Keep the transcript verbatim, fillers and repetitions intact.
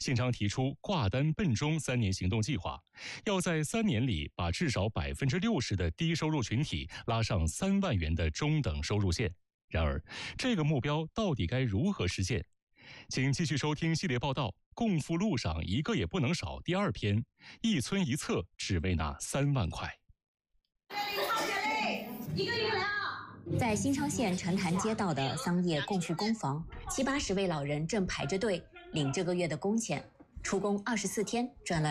信昌提出挂单奔中三年行动计划，要在三年里把至少百分之六十的低收入群体拉上三万元的中等收入线。然而，这个目标到底该如何实现？请继续收听系列报道《共富路上一个也不能少》第二篇：一村一策，只为那三万块。 一个一个来啊！ 在新昌县陈潭街道的桑叶共富工房，七八十位老人正排着队领这个月的工钱。出工二十四天，赚了